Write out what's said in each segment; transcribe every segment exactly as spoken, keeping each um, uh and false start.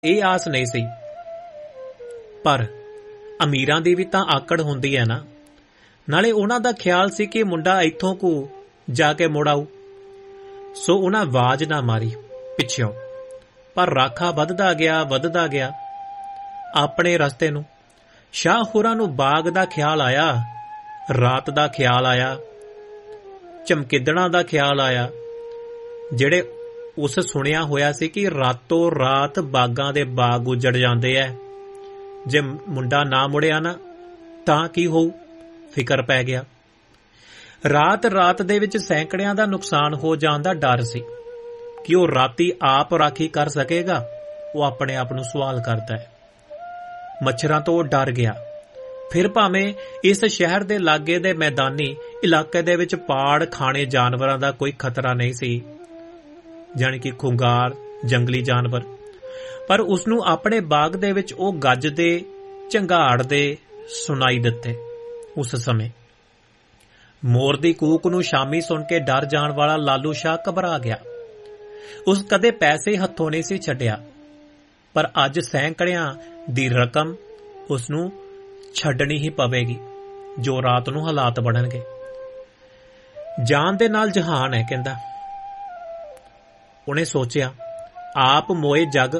ਇਹ ਆਸ ਨਹੀਂ ਸੀ। ਪਰ ਅਮੀਰਾਂ ਦੀ ਵੀ ਤਾਂ ਆਕੜ ਹੁੰਦੀ ਹੈ ਨਾ। ਨਾਲੇ ਉਹਨਾਂ ਦਾ ਖਿਆਲ ਸੀ ਕਿ ਮੁੰਡਾ ਇੱਥੋਂ ਕੋ ਜਾ ਕੇ ਮੁੜ ਆਊ, ਸੋ ਉਹਨਾਂ ਆਵਾਜ਼ ਨਾ ਮਾਰੀ ਪਿੱਛੋਂ। ਪਰ ਰਾਖਾ ਵੱਧਦਾ ਗਿਆ ਵੱਧਦਾ ਗਿਆ ਆਪਣੇ ਰਸਤੇ ਨੂੰ। ਸ਼ਾਹ ਹੋਰਾਂ ਨੂੰ ਬਾਗ ਦਾ ਖਿਆਲ ਆਇਆ, ਰਾਤ ਦਾ ਖਿਆਲ ਆਇਆ, ਚਮਕਿੱਦੜਾਂ ਦਾ ਖਿਆਲ ਆਇਆ, ਜਿਹੜੇ ਉਸ ਸੁਣਿਆ ਹੋਇਆ ਸੀ ਕਿ ਰਾਤੋਂ ਰਾਤ ਬਾਗਾਂ ਦੇ ਬਾਗ ਉਜੜ ਜਾਂਦੇ ਐ। ਜੇ ਮੁੰਡਾ ਨਾ ਮੁੜਿਆ ਨਾ ਤਾਂ ਕੀ ਹੋਊ? ਫਿਕਰ ਪੈ ਗਿਆ। ਰਾਤ ਰਾਤ ਦੇ ਵਿੱਚ ਸੈਂਕੜਿਆਂ ਦਾ ਨੁਕਸਾਨ ਹੋ ਜਾਣ ਦਾ ਡਰ ਸੀ ਕਿ ਉਹ ਰਾਤੀ ਆਪ ਰਾਖੀ ਕਰ ਸਕੇਗਾ। ਉਹ ਆਪਣੇ ਆਪ ਨੂੰ ਸਵਾਲ ਕਰਦਾ ਹੈ। ਮੱਛਰਾਂ ਤੋਂ ਉਹ ਡਰ ਗਿਆ। ਫਿਰ ਭਾਵੇਂ ਇਸ ਸ਼ਹਿਰ ਦੇ ਲਾਗੇ ਦੇ ਮੈਦਾਨੀ ਇਲਾਕੇ ਦੇ ਵਿੱਚ ਪਾੜ ਖਾਣੇ ਜਾਨਵਰਾਂ ਦਾ ਕੋਈ ਖਤਰਾ ਨਹੀਂ ਸੀ, ਜਾਣੀ ਕਿ ਖੁੰਗਾਰ ਜੰਗਲੀ ਜਾਨਵਰ, ਪਰ ਉਸਨੂੰ ਆਪਣੇ ਬਾਗ ਦੇ ਵਿੱਚ ਉਹ ਗੱਜਦੇ ਝੰਗਾੜਦੇ ਸੁਣਾਈ ਦਿੱਤੇ। ਉਸ ਸਮੇਂ ਮੋਰ ਦੀ ਕੂਕ ਨੂੰ ਸ਼ਾਮੀ ਸੁਣ ਕੇ ਡਰ ਜਾਣ ਵਾਲਾ ਲਾਲੂ ਸ਼ਾਹ ਘਬਰਾ ਗਿਆ। ਉਸ ਕਦੇ ਪੈਸੇ ਹੱਥੋਂ ਨਹੀਂ ਸੀ ਛੱਡਿਆ, ਪਰ ਅੱਜ ਸੈਂਕੜਿਆਂ ਦੀ ਰਕਮ ਉਸਨੂੰ ਛੱਡਣੀ ਹੀ ਪਵੇਗੀ ਜੋ ਰਾਤ ਨੂੰ ਹਾਲਾਤ ਬਣਨਗੇ। ਜਾਨ ਦੇ ਨਾਲ ਜਹਾਨ ਹੈ, ਕਹਿੰਦਾ। ਉਹਨੇ ਸੋਚਿਆ, ਆਪ ਮੋਏ ਜੱਗ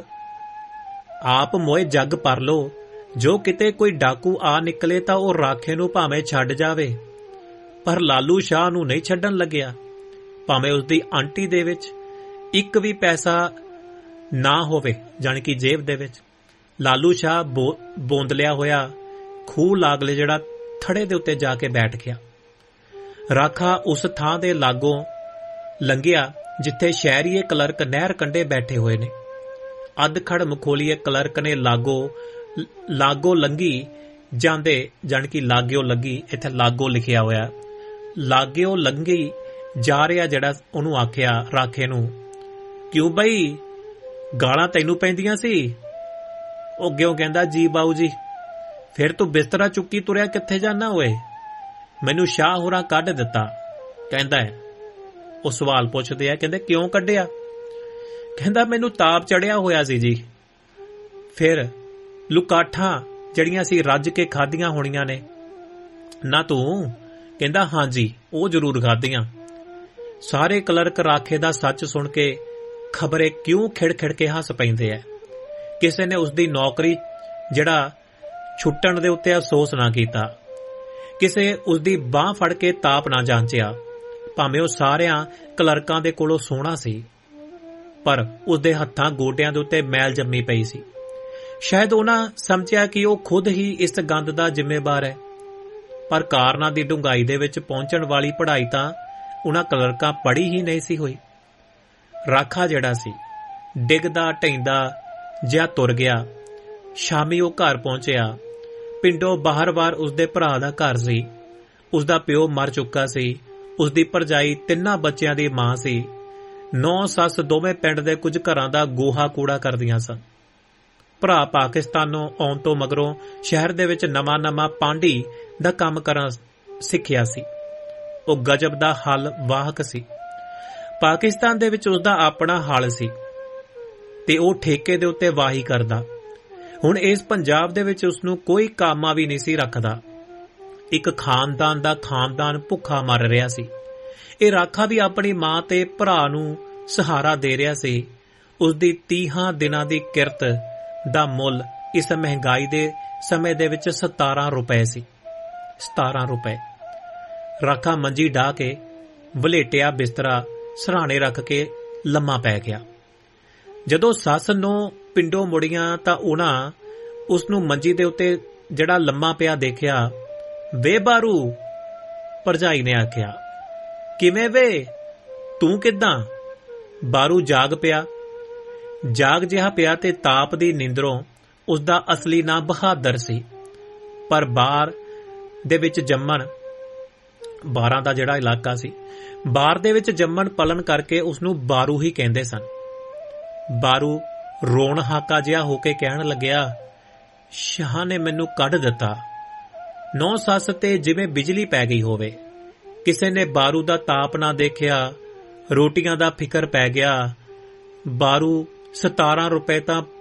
ਆਪ ਮੋਏ ਜੱਗ ਪਰ ਲੋ। ਜੋ ਕਿਤੇ ਕੋਈ ਡਾਕੂ ਆ ਨਿਕਲੇ ਤਾਂ ਉਹ ਰਾਖੇ ਨੂੰ ਭਾਵੇਂ ਛੱਡ ਜਾਵੇ, ਪਰ ਲਾਲੂ ਸ਼ਾਹ ਨੂੰ ਨਹੀਂ ਛੱਡਣ ਲੱਗਿਆ। ਭਾਵੇਂ ਉਸਦੀ ਆਂਟੀ ਦੇ ਵਿੱਚ ਇੱਕ ਵੀ ਪੈਸਾ ਨਾ ਹੋਵੇ, ਜਾਣੀ ਕਿ ਜੇਬ ਦੇ ਵਿੱਚ। ਲਾਲੂ ਸ਼ਾਹ ਬੋ ਬੋਂਦਲਿਆ ਹੋਇਆ ਖੂਹ ਲਾਗਲੇ ਜਿਹੜਾ ਥੜੇ ਦੇ ਉੱਤੇ ਜਾ ਕੇ ਬੈਠ ਗਿਆ। ਰਾਖਾ ਉਸ ਥਾਂ ਦੇ ਲਾਗੋਂ ਲੰਘਿਆ ਜਿੱਥੇ ਸ਼ਹਿਰੀਏ ਕਲਰਕ ਨਹਿਰ ਕੰਢੇ ਬੈਠੇ ਹੋਏ ਨੇ। ਅੱਧ ਖੜ ਮਖੋਲੀਏ ਕਲਰਕ ਨੇ ਲਾਗੋ ਲਾਗੋ ਲੰਘੀ ਜਾਂਦੇ, ਜਾਣ ਕਿ ਲਾਗਿਓ ਲੱਗੀ, ਇੱਥੇ ਲਾਗੋ ਲਿਖਿਆ ਹੋਇਆ, ਲਾਗਿਓ ਲੰਘੀ ਜਾ ਰਿਹਾ ਜਿਹੜਾ ਉਹਨੂੰ ਆਖਿਆ ਰਾਖੇ ਨੂੰ, ਕਿਉਂ ਬਈ ਗਾਲਾਂ ਤੈਨੂੰ ਪੈਂਦੀਆਂ ਸੀ? ਉਹ ਅੱਗਿਓਂ ਕਹਿੰਦਾ, ਜੀ ਬਾਊ ਜੀ। ਫਿਰ ਤੂੰ ਬਿਸਤਰਾ ਚੁੱਕੀ ਤੁਰਿਆ ਕਿੱਥੇ ਜਾਣਾ ਓਏ? ਮੈਨੂੰ ਸ਼ਾਹ ਹੋਰਾਂ ਕੱਢ ਦਿੱਤਾ, ਕਹਿੰਦਾ ਹੈ। ਉਹ ਸਵਾਲ ਪੁੱਛਦੇ ਆ, ਕਹਿੰਦੇ ਕਿਉਂ ਕੱਢਿਆ? ਕਹਿੰਦਾ ਮੈਨੂੰ ਤਾਪ ਚੜਿਆ ਹੋਇਆ ਸੀ ਜੀ। ਫਿਰ ਲੁਕਾਠਾਂ ਜਿਹੜੀਆਂ ਸੀ ਰੱਜ ਕੇ ਖਾਧੀਆਂ ਹੋਣੀਆਂ ਨੇ ਨਾ ਤੂੰ? ਕਹਿੰਦਾ ਹਾਂਜੀ, ਉਹ ਜ਼ਰੂਰ ਖਾਧੀਆਂ। ਸਾਰੇ ਕਲਰਕ ਰਾਖੇ ਦਾ ਸੱਚ ਸੁਣ ਕੇ ਖਬਰੇ ਕਿਉਂ ਖਿੜ ਖਿੜ ਕੇ ਹੱਸ ਪੈਂਦੇ ਐ। ਕਿਸੇ ਨੇ ਉਸਦੀ ਨੌਕਰੀ ਜਿਹੜਾ ਛੁੱਟਣ ਦੇ ਉੱਤੇ ਅਫਸੋਸ ਨਾ ਕੀਤਾ, ਕਿਸੇ ਉਸਦੀ ਬਾਂਹ ਫੜ ਕੇ ਤਾਪ ਨਾ ਜਾਂਚਿਆ। ਭਾਵੇਂ ਉਹ ਸਾਰਿਆਂ ਕਲਰਕਾਂ ਦੇ ਕੋਲੋਂ ਸੋਹਣਾ ਸੀ, ਪਰ ਉਸਦੇ ਹੱਥਾਂ ਗੋਡਿਆਂ ਦੇ ਉੱਤੇ ਮੈਲ ਜੰਮੀ ਪਈ ਸੀ। ਸ਼ਾਇਦ ਉਹਨਾਂ ਸਮਝਿਆ ਕਿ ਉਹ ਖੁਦ ਹੀ ਇਸ ਗੰਦ ਦਾ ਜ਼ਿੰਮੇਵਾਰ ਹੈ, ਪਰ ਕਾਰਨਾਂ ਦੀ ਡੂੰਘਾਈ ਦੇ ਵਿੱਚ ਪਹੁੰਚਣ ਵਾਲੀ ਪੜ੍ਹਾਈ ਤਾਂ ਉਹਨਾਂ ਕਲਰਕਾਂ ਪੜ੍ਹੀ ਹੀ ਨਹੀਂ ਸੀ ਹੋਈ। ਰਾਖਾ ਜਿਹੜਾ ਸੀ ਡਿੱਗਦਾ ਢਹਿੰਦਾ ਜਿਹਾ ਤੁਰ ਗਿਆ। ਸ਼ਾਮੀ ਉਹ ਘਰ ਪਹੁੰਚਿਆ। ਪਿੰਡੋਂ ਬਾਹਰ-ਬਾਹਰ ਉਸਦੇ ਭਰਾ ਦਾ ਘਰ ਸੀ। ਉਸਦਾ ਪਿਓ ਮਰ ਚੁੱਕਾ ਸੀ। ਉਸਦੀ ਭਰਜਾਈ ਤਿੰਨਾਂ ਬੱਚਿਆਂ ਦੀ ਮਾਂ ਸੀ। ਨੌ ਸੱਸ ਦੋਵੇਂ ਪਿੰਡ ਦੇ ਕੁਝ ਘਰਾਂ ਦਾ ਗੋਹਾ ਕੂੜਾ ਕਰਦੀਆਂ ਸਨ। ਭਰਾ ਪਾਕਿਸਤਾਨੋਂ ਆਉਣ ਤੋਂ ਮਗਰੋਂ ਸ਼ਹਿਰ ਦੇ ਵਿੱਚ ਨਵਾਂ-ਨਵਾਂ ਪਾਂਡੀ ਦਾ ਕੰਮ ਕਰਨਾ ਸਿੱਖਿਆ ਸੀ। ਉਹ ਗਜਬ ਦਾ ਹਲ ਵਾਹਕ ਸੀ। ਪਾਕਿਸਤਾਨ ਦੇ ਵਿੱਚ ਉਸਦਾ ਆਪਣਾ ਹਲ ਸੀ ਤੇ ਉਹ ਠੇਕੇ ਦੇ ਉੱਤੇ ਵਾਹੀ ਕਰਦਾ। ਹੁਣ ਇਸ ਪੰਜਾਬ ਦੇ ਵਿੱਚ ਉਸਨੂੰ ਕੋਈ ਕਾਮਾ ਵੀ ਨਹੀਂ ਸੀ ਰੱਖਦਾ। ਇੱਕ ਖਾਨਦਾਨ ਦਾ ਖਾਨਦਾਨ ਭੁੱਖਾ ਮਰ ਰਿਹਾ ਸੀ। ਇਹ ਰਾਖਾ ਵੀ ਆਪਣੀ ਮਾਂ ਤੇ ਭਰਾ ਨੂੰ ਸਹਾਰਾ ਦੇ ਰਿਹਾ ਸੀ। ਉਸਦੀ ਤੀਹਾਂ ਦਿਨਾਂ ਦੀ ਕਿਰਤ ਦਾ ਮੁੱਲ ਇਸ ਮਹਿੰਗਾਈ ਦੇ ਸਮੇਂ ਦੇ ਵਿੱਚ ਸਤਾਰਾਂ ਰੁਪਏ ਸੀ। ਸਤਾਰਾਂ ਰੁਪਏ। ਰਾਖਾ ਮੰਜੀ ਢਾਹ ਕੇ ਵਲੇਟਿਆ ਬਿਸਤਰਾ ਸਰਾਣੇ ਰੱਖ ਕੇ ਲੰਮਾ ਪੈ ਗਿਆ। ਜਦੋਂ ਸੱਸ ਨੂੰ ਪਿੰਡੋਂ ਮੁੜੀਆਂ ਤਾਂ ਉਹਨਾਂ ਉਸ ਨੂੰ ਮੰਜੀ ਦੇ ਉੱਤੇ ਜਿਹੜਾ ਲੰਮਾ ਪਿਆ ਦੇਖਿਆ। ਵੇ ਬਾਰੂ, ਭਰਜਾਈ ਨੇ ਆਖਿਆ। ਕਿਵੇਂ ਵੇ, ਤੂੰ ਕਿੱਦਾਂ? ਬਾਰੂ ਜਾਗ ਪਿਆ। ਜਾਗ ਜਿਹਾ ਪਿਆ ਤੇ ਤਾਪ ਦੀ ਨੀਂਦਰੋਂ ਉਸਦਾ ਅਸਲੀ ਨਾਂ ਬਹਾਦਰ ਸੀ, ਪਰ ਬਾਰ ਦੇ ਵਿੱਚ ਜੰਮਣ ਬਾਰਾਂ ਦਾ ਜਿਹੜਾ ਇਲਾਕਾ ਸੀ, ਬਾਰ ਦੇ ਵਿੱਚ ਜੰਮਣ ਪਲਣ ਕਰਕੇ ਉਸਨੂੰ ਬਾਰੂ ਹੀ ਕਹਿੰਦੇ ਸਨ। ਬਾਰੂ ਰੋਣ ਹਾਕਾ ਜਿਹਾ ਹੋ ਕੇ ਕਹਿਣ ਲੱਗਿਆ, ਸ਼ਾਹ ਨੇ ਮੈਨੂੰ ਕੱਢ ਦਿੱਤਾ। ਨੌ ਸੱਸ ਤੇ ਜਿਵੇਂ ਬਿਜਲੀ ਪੈ ਗਈ ਹੋਵੇ। ਕਿਸੇ ਨੇ ਬਾਰੂ ਦਾ ਤਾਪ ਨਾ ਦੇਖਿਆ। ਰੋਟੀਆਂ ਦਾ ਫਿਕਰ ਪੈ ਗਿਆ। ਬਾਰੂ ਸਤਾਰਾਂ ਰੁਪਏ ਤਾਂ